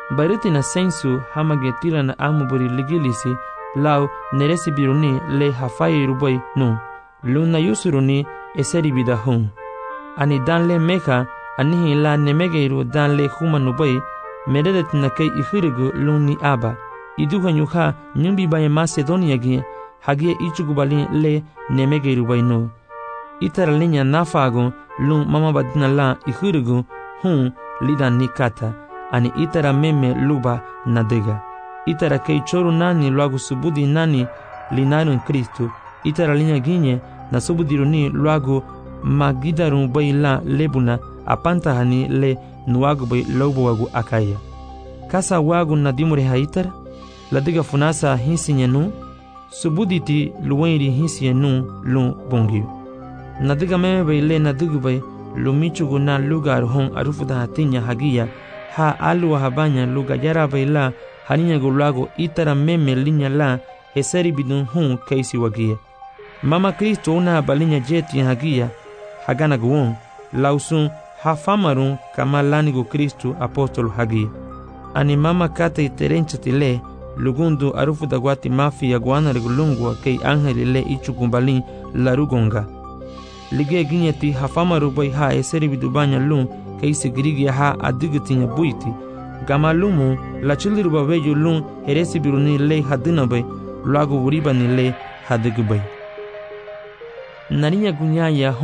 baritina sensu hamagetila na amuburi ligilisi lau neresi biruni le hafai rubai nu luna yusuruni eseri bidahun ani danle meka anihi la nemegeiru danle humanubai meredetina kei ihirigu luni aba iduhanyuha nyumbi baye Macedonia gi hagie ichugubali le nemegeiru bai nu itara linya nafagu lun mama badina la ihirigu lida nikata ani itara meme luba nadega itara kei choru nani luagu subudi nani linarun Kristu itara linya ginye na subudiruni luagu magidarun bai la lebuna apantahani le nuagu bai lobo wagu akaya kasa wagu nadimure haitara ladiga funasa hinsinyenu subuditi luwairi hinsinyenu lu bongiu nadiga meme bai le nadigu bai lumichugu na lugar hon arufuda hatinya hagia ha alua habanya luga yara baila haninya gulago itara meme linya la eseri bidun keisi wagia mama Kristo una balinya jeti hagia hagana guon lausun hafamarun kama lanigo Kristo apostolo hagia ani mama kate terenchitile lugundu arufuda gwati mafi ya guana regulungwa kei angeli le ichukumbalin larugonga lige ginyeti hafamaru bai ha eseri bidubanya lun keisi grigia ha adigitinya buiti gamalumu la chiliru babeju lun heresi biruni le hadina bai luago uribani le hadigu bai narinya gunyaya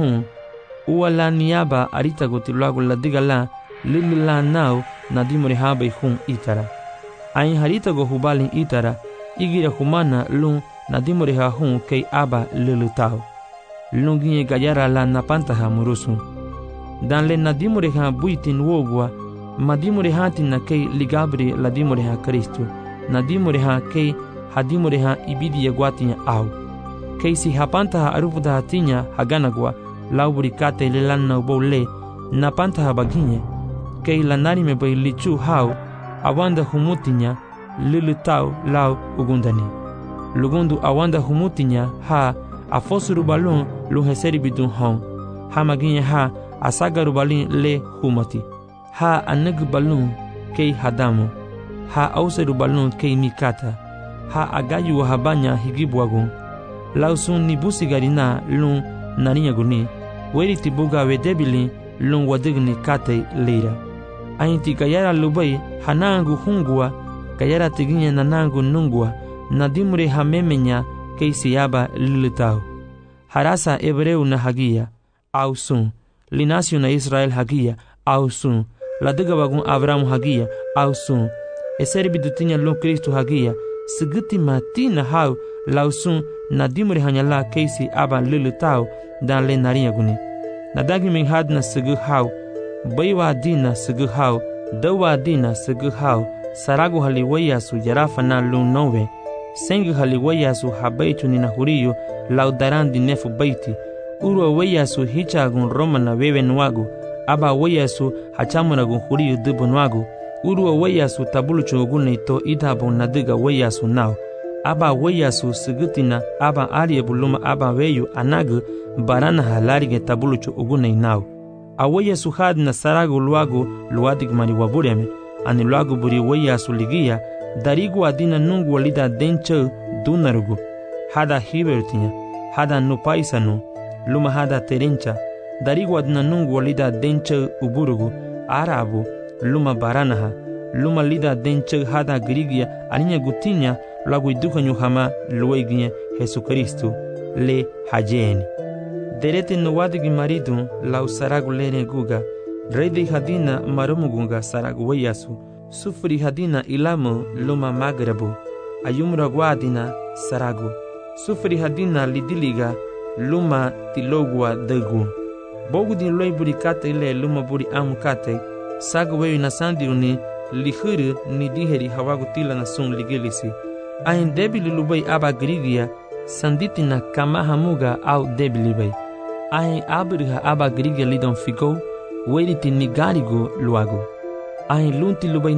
uwala niaba arita goti luago ladiga la lilila nao nadimuri ha bai itara ain harita go hubalin itara igira humana lun nadimuri ha kei aba lilutao lunginye gayara la napantaha murusu danle nadimureha buitin wogwa madimureha tina kei ligabri ladimureha Kristo nadimureha kei hadimureha ibidi yagwatinya au kei si hapantaha arufuda hatinya haganagwa lauburi kate lelanna ubole napantaha baginye kei lanarime bai lichu hau awanda humutinya lilutau lau ugundani lugundu awanda humutinya ha afosuru balun luheseri bidun hamaginye ha asagaru balin le humati ha anegu balun kei hadamu ha auseru balun kei mikata ha agayu wahabanya higibwagun lausun nibusigarina lun narinya guni weri tibuga wedebili lun wadigni kate leira ainti gayara lubai hanangu hungua gayara tiginye nanangu nungua nadimure hamemenya kei siyaba lilitao harasa Hebreu na hagia au sun linasio na Israel hagia au sun ladiga wagun Abraham hagia au sun eseri bidutinya lun Kristo hagia sigiti matina hau lausun nadimure hanyala keisi aba lilitao dan le narinya guni nadagi min hadna sigu hau baiwa dina sigu hau dawa dina sigu hau saragu haliwaya su jarafa na lun nowe sengi haliwayasu habaitu nina huriyo laudarandi nefu baiti uro wayasu hichagun roma na wewe nwagu aba wayasu hachamuragun huriyo dubu nwagu uro wayasu tabulu chugune ito idabun nadiga wayasu nao aba wayasu sigitina aba ariye buluma aba weyu anagu barana halarige tabulu chugune nao awayasu hadna saragu luagu luadig mari wabureme ani luagu buri wayasu ligia darigu adina nungu walida denche dunarugu hada hibertinya hada nupaisanu luma hada terencha darigu adina nungu walida denche uburugu arabu luma baranaha luma lida denche hada grigia aninya gutinya lagu idukanyu hama lueginya Jesu Kristo le hajeni derete nuwadigi maridu lau saragu lene guga reidi hadina marumugunga saragu wayasu sufri hadina ilamu luma magrabu ayumra guadina saragu sufri hadina lidiliga luma tilogwa degu bogudin loy buri kate le luma buri amukate sagu weyu na sandiruni lihuru ni diheri hawagu tila na sun ligilisi ain debili lubai aba grigia sanditina kama hamuga au debili bai ain abriha aba grigia lidon figo weriti nigarigo luago ain lunti lubai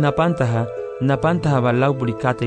napantaha balau buri kate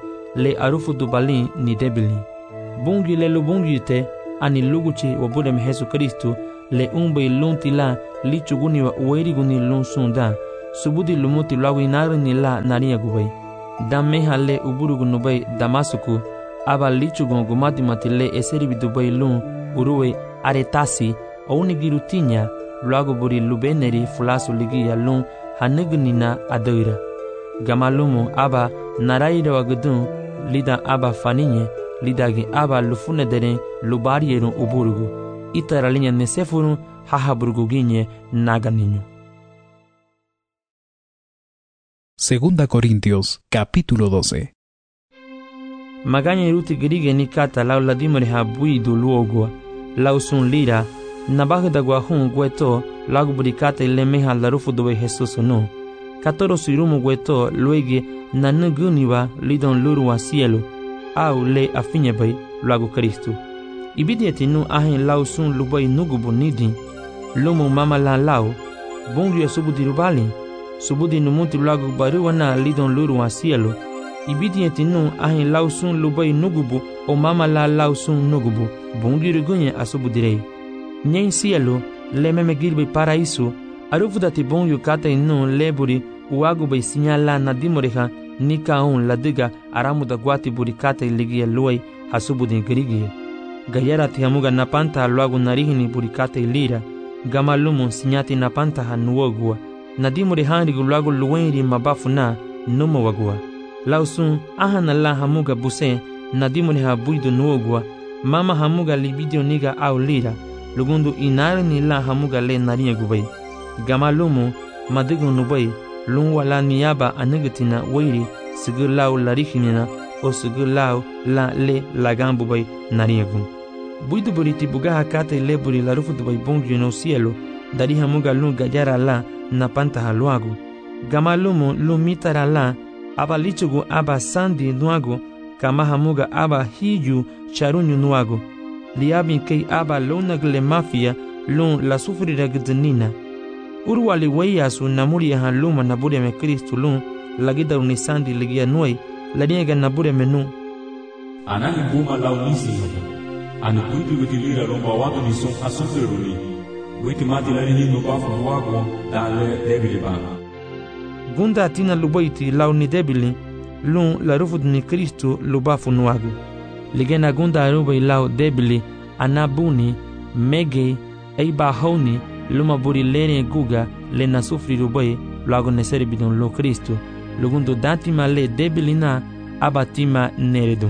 le arufu dubali ni debili bungi le lubungi te ani luguchi wabudem Jesu Kristo le umbe lunti la lichuguni wa ueriguni lun sunda subudi lumuti luagu inagri ni la naria gubay. Dameha le uburugu nubay Damasuku, aba lichugon gumati matile eseri bidubay lun uruwe aretasi, ounigirutinya, luagu buri lubeneri fulasu ligia lun hanegunina adoira. Gamalumu aba naraira wagudun, lida aba faninye, lidagi aba lufunederen lubarierun uburugu. Itaralinya nesefurun hahaburguginye naganiño. Segunda Corintios, capítulo 12. Magaña iruti gerige ni kata lau ladimore ha buidu luogua, lau sun lira, nabagda guahun gueto, lagu burikata ilemeha larufu dobe Jesus no. Katoro sirumu gueto, luege nanuguniwa lidon lurua cielo, au le afinyebay, lagu Kristu. Ibidieti nu ahen lau sun lubay nugubu nidi, lumu mama la lau, bungu subudirubali, subudi numuti lagu baruana lidon lurua cielo. Ibidieti nu ahen lau sun lubay nugubu o mama la lau sun nugubu, bungu rugunye asubudirei. Nyen cielo, le meme gilbe paraíso, arufudati bungu kata inu leburi, uagu bay sinyala nadimoreha, nika un ladiga aramuda guati burikata iligia luay hasubudin girigie. Gayara tihamuga napanta luagu narihini burikata ilira, gamalumu sinyati napanta hanuogua, nadimore hanrigu luagu luwenri mabafu na numo wagua. Lausun ahana la hamuga buse, nadimore ha buidu nuogua, mama hamuga libidio niga au lira, lugundu inari ni la hamuga le naria gubay. Gamalumu madigu nubay, lunwa la niyaba anegatina wairi, sigur lau larihinina, o sigur lau la le lagambubay nariagun. Buidu buriti bugaha kata ileburi la rufu dubay bungi no cielo, dari hamuga lun gayara la napanta haluagu. Gamalumu lumitara la, aba lichugu aba sandi nuagu, kama hamuga aba hiju charunyu nuagu. Liabin kei aba lunagle mafia lun la sufrira gdnina. Urwali weyasu namuria han luma nabure me Kristu lun, lagida unisandi ligia nuay, laniega nabure menu. Anani buma launisi hapa. Ani kuitu witilira lomba watu ni son asufiruli. Witi mati larini nubafu wago dale debili bana. Gunda atina lubaiti launi debili, lun la rufud ni Kristu lubafu nuagu. Ligena gunda arubai lau debili, anabuni, mege, eiba hauni, luma buri lene guga, le na sufri rubai, luago neseri bidon lo Kristu, lugundu datima le debili na, abatima neredum.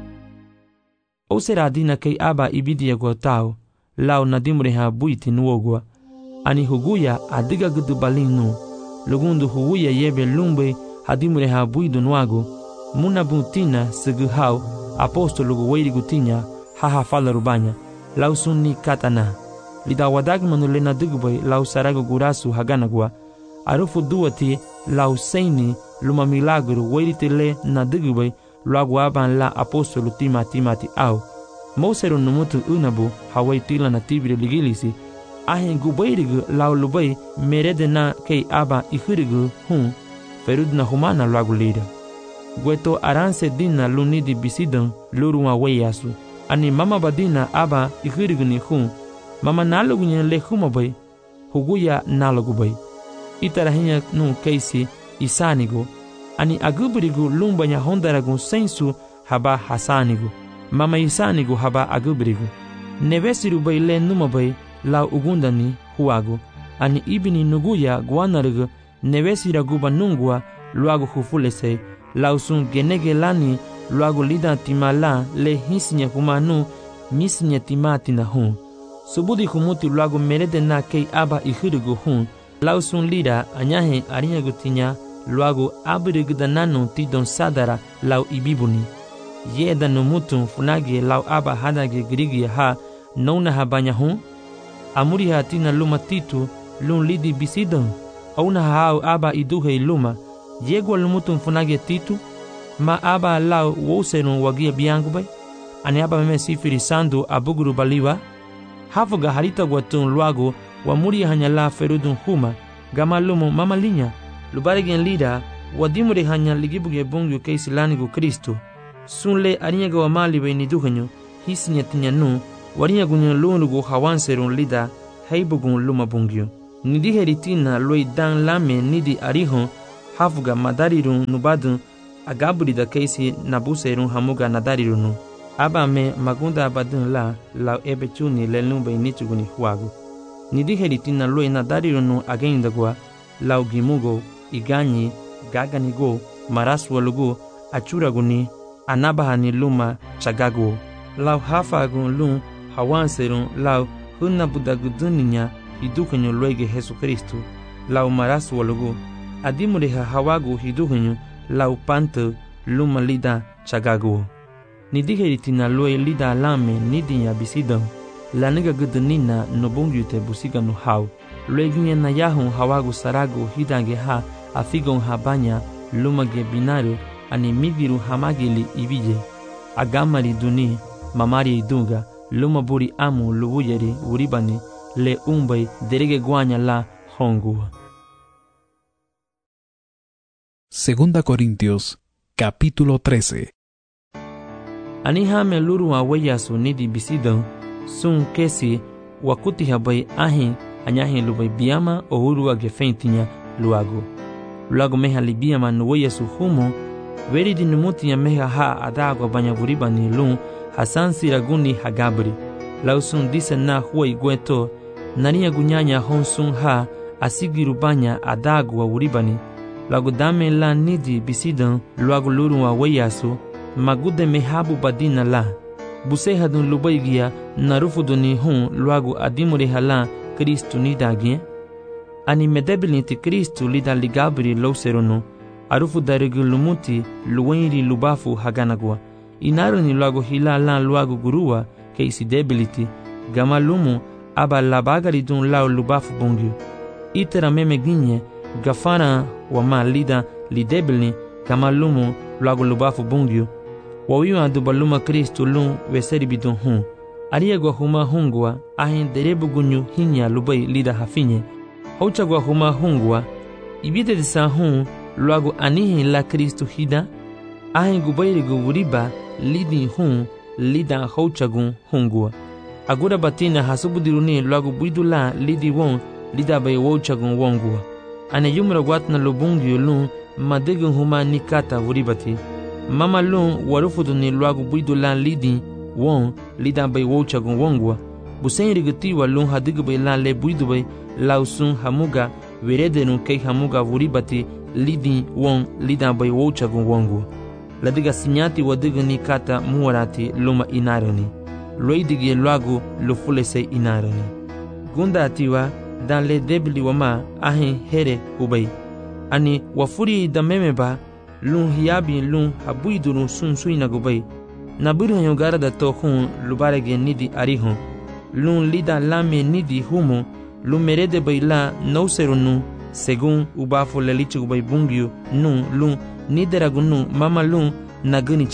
O sera dina kei aba ibidia gotao, lau nadimure ha buiti nuogua, ani huguya adiga gudu balinu, lugundu huguya yebe lumbe hadimure ha buidu nuagu, muna buntina seguhau, apostolo weiri gutinya, haha fala rubanya, lau sunni katana. Lida wadagmanu lena dugubay lau saragu gurasu haganagwa, arufu duati lau seini luma milagru weritele na dugubay, luagu aban la apostolo timati au. Moseru numutu unabu hawai tila na tibire ligilisi, ahen gubayrigu lau lubay merede na kei aba ihirigu hun, ferudna humana luagu lida. Gueto aranse dina lunidi bisidon luruma weyasu, ani mama badina aba ihirigu ni hun, mama nalugunye le humabay, huguya nalugubay. Itarahinya nu keisi isanigu, ani agubirigu lumbanya hondaragu sensu haba hasanigu, mama isanigu haba agubirigu. Nevesiru bay le numabay lau ugundani huagu, ani ibini nuguya guanarigu nevesira guba nungua luagu hufulese, lau sun genege lani luagu lida timala le hisinya humanu misinya timatina hun. Subudi humuti luagu merede na kei aba ihirigu hun, lau sun lida anyahe arinya gutinya, luagu abirigudananu tidon sadara lau ibibuni. Yeda numutun funage lau aba hadage grigi ha nona habanya hun. Amuri hatina luma titu lun lidi bisidon. Auna hao aba iduhe luma. Yegwa lumutun funage titu. Ma aba lau woserun wagia biangubay. Ane aba meme sifiri sandu abuguru baliwa. Hafuga harita guatun luagu wa muri hanya la ferudun huma. Gama lumu mama linya. Lubarigen lida wadimure hanya ligibuge bungu keisi lanigu Kristu. Sunle ariyaga wa mali be niduhanyo hisinya tinyanu wariyagunyo lunugu hawanserun lida heibugun luma bungyo. Nidi heritina loi dan lame nidi arihon hafuga madarirun nubadun agaburi da keisi nabuserun hamuga nadarirunu. Aba me magunda abadun la ebechuni lelumbe nichuguni huagu. Nidi heritina loi nadarirunu agendagwa lau gimugo iganyi gaganigo maraswalugu achuraguni anabahani luma chagagu. Lau hafagun lun hawanserun lau hunabudaguduninya hidukanyo loige Jesucristo lau maraswalugu adimureha hawagu hidukanyo lau panto luma lida chagagu. Nidi heritina loe lida lame nidi ya bisidon la nega gudunina nobungyute busiga no hau loeginye na yahun hawagu saragu hidange ha afigon habanya luma ge binaru ani migiru hamagili ibije agamari duni mamari idunga luma buri amu lubuyeri uribani le umbai derege guanya la hongu. Segunda Corintios, capítulo 13. Anihame luru wa weyasu nidi bisidon sun kesi wakuti habai ahin anyahin lubai biyama ohuru wa gefentinya luago. Luago meha libiyama no weyasu humo veri di numutinya meha ha adagwa banya buribani lun hasan siraguni hagabri. Lau sun disa na huwa igweto nania gunyanya hon sun ha asigiru banya adagwa uribani. Luago dame la nidi bisidon luago luru wa weyasu magude mehabu badina la buseha dun lubaigia narufu duni hun luagu adimure hala Kristu nidagie ani medebilinti Kristu lida ligabri lauserono arufu darigu lumuti luwenri lubafu haganagwa inaru ni luagu hila la luagu gurua keisi debiliti gama lumu aba labagari dun lau lubafu bongyu itera meme ginye gafara wama lida lidebili gama lumu luagu lubafu bongyu wawiwa adubaluma Kristu lun weseri bidun hun. Ariagwa huma hungwa ahin derebu gunyu hinya lubai lida hafinye. Hauchagwa huma hungwa ibide disa hun luagu anihin la Kristu hida ahin gubairigu wuriba lidi hun lida hauchagun hungwa. Agura batina hasubudiruni luagu buidula lidi won lida bay wauchagun wongwa. Ane yumra watna lubungyu lun madegun huma nikata wuribati. Mama lun warufudu ni luagu buidu lan lidi won lidan bay wochagun wongwa busen rigutiwa lun hadigu bay lan le buidu bay lausun hamuga werederun kei hamuga wuribati lidi won lidan bay wochagun wongwa ladiga sinyati wadigu ni kata muwarati luma inaroni loidigi luagu lufulese inaroni gunda atiwa dan le debili wama ahin here ubay ani wafuri damemeba lun hiyabi lun habuidurun sun suina gubay nabiru hanyo gara da to hun lubarege nidi arihon lun lida lame nidi humo lun merede bay la nauserunu segun ubafu lelichu gubay bungyu nun lun nideragun nun mama lun nagani